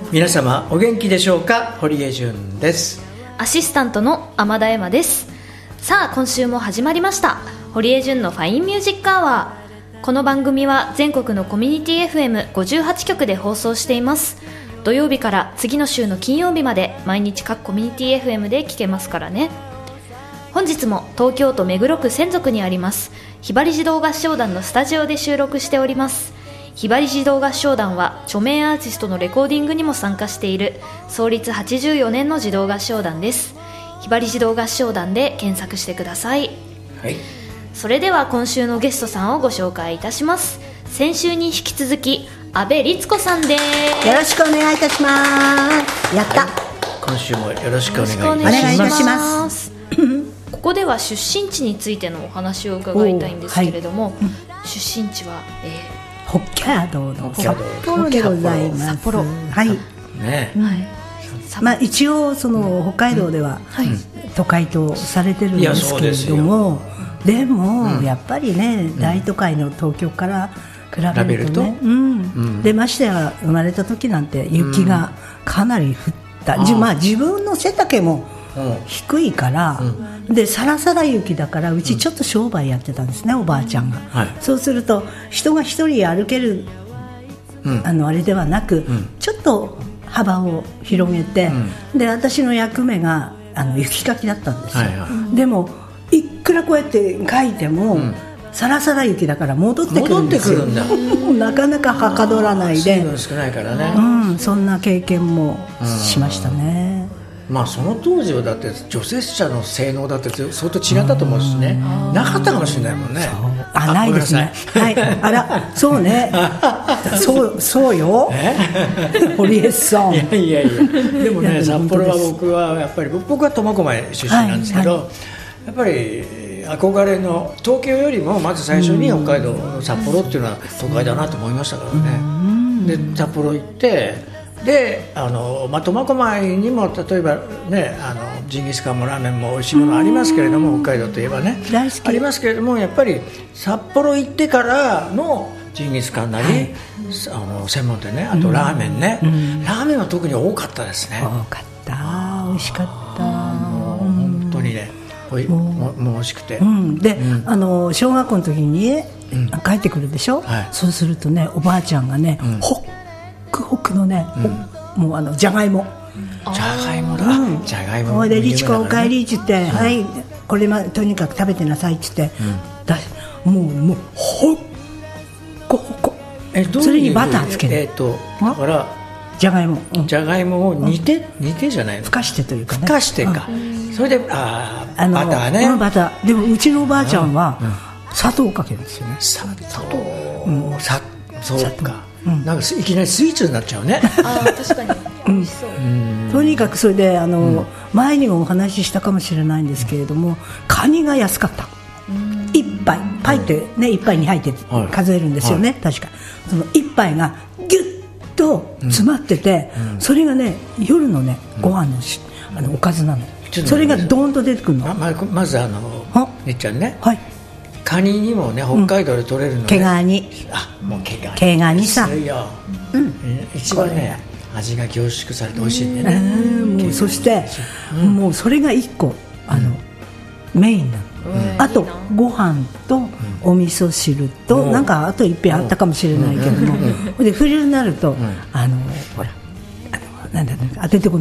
皆様お元気でしょうか。堀江純です。 アシスタントの天田恵麻です。さあ今週も始まりました堀江純のファインミュージックアワー。この番組は全国のコミュニティ FM58 局で放送しています。土曜日から次の週の金曜日まで毎日各コミュニティ FM で聞けますからね。本日も東京都目黒区専属にありますひばり児童合唱団のスタジオで収録しております。ひばり児童合唱団は著名アーティストのレコーディングにも参加している創立84年の児童合唱団です。ひばり児童合唱団で検索してください。 はい、それでは今週のゲストさんをご紹介いたします。先週に引き続き阿部律子さんです。 よろしくお願いいたします。やった、 はい、今週もよろしくお願いいたします。 ここでは出身地についてのお話を伺いたいんですけれども、出身地は、 北海道の札幌でございます。 札幌、 はいね、 一応その北海道では都会とされてるんですけれども、でもやっぱりね、大都会の東京から比べるとね、でましてや生まれた時なんて雪がかなり降った、自分の背丈も低いから、でサラサラ雪だから、うちちょっと商売やってたんですね、おばあちゃんが、そうすると人が一人歩ける、あれではなく、ちょっと幅を広げて、で私の役目が雪かきだったんですよ、でもいくらこうやって書いても、サラサラ雪だから戻ってくるんですよ。なかなかはかどらないで、 少ないからね、 そんな経験もしましたね。 その当時はだって除雪車の性能だって相当違ったと思うしね、なかったかもしれないもんね。 ないですね。はい、あら、そうね。そうよ。堀江さん。 いやでもね、札幌は僕は苫小牧出身なんですけど、やっぱり憧れの東京よりもまず最初に北海道の札幌っていうのは都会だなと思いましたからね。で札幌行って、で苫小牧にも例えばね、ジンギスカンもラーメンも美味しいものありますけれども、北海道といえばねありますけれども、やっぱり札幌行ってからのジンギスカンなり、専門店ね、あとラーメンね、ラーメンは特に多かったですね。 多かった、美味しかった、 本当にね、もう美味しくて、 で、小学校の時に帰ってくるでしょ、そうするとね、おばあちゃんがね、ホクのね、もうじゃがいもだ、じゃがいも、 ほいで、リチコおかえりって言って、はい、これとにかく食べてなさいって言って、もうほっこほこ、それにバターつける、 だからじゃがいも、 を煮てじゃないの、 ふかしてというかね、 ふかしてか、それでバターね、 バターでもうちのおばあちゃんは砂糖をかけるんですよね。 砂糖、そうか、なんかいきなりスイーツになっちゃうね。 確かに美味しそう。 とにかくそれで前にもお話ししたかもしれないんですけれども、カニが安かった。一杯パイってね、一杯に入って数えるんですよね、確か。その一杯がギュッと詰まってて、それがね、夜のね、ご飯のおかずなの。それがドーンと出てくるの。 まずねっちゃんね、カニにもね、北海道で取れるのね、 毛ガニ、 もう毛ガニさ、 一番ね、味が凝縮されて美味しいんだよね。 もうそして、もうそれが一個メインなの。あとご飯とお味噌汁と、なんかあと一品あったかもしれないけども、で冬になるとほら、なんだ当ててこない